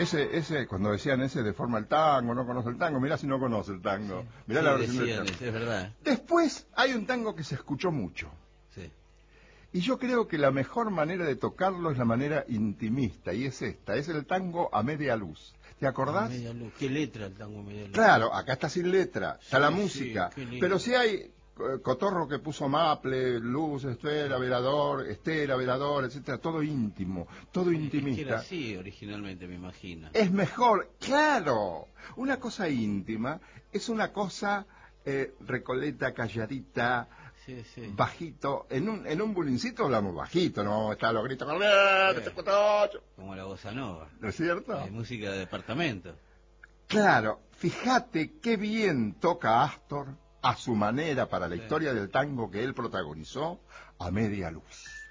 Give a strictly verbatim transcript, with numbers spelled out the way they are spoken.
ese, ese, cuando decían ese deforma el tango, no conoce el tango, mirá si no conoce el tango. Sí, Mirá sí, la versión del decían, tango. es verdad. Después hay un tango que se escuchó mucho. Sí. Y yo creo que la mejor manera de tocarlo es la manera intimista, y es esta, es el tango a media luz. ¿Te A acordás? media luz. ¿Qué letra el tango a media luz? Claro, acá está sin letra, está Sí, la sí, música, qué lindo. pero si hay eh, cotorro que puso maple, luz, esfera, velador, estera, velador, etcétera, todo íntimo, todo Sí, es que era intimista. así originalmente, me imagino. Es mejor, claro, una cosa íntima es una cosa eh, recoleta, calladita, Sí, sí. bajito. En un en un bulincito hablamos bajito, no está los gritos corriendo, Eh, este cotocho. como la bossa nova. ¿No es cierto? Es música de departamento. Claro, fíjate qué bien toca Astor a su manera para la Sí. historia del tango que él protagonizó a media luz.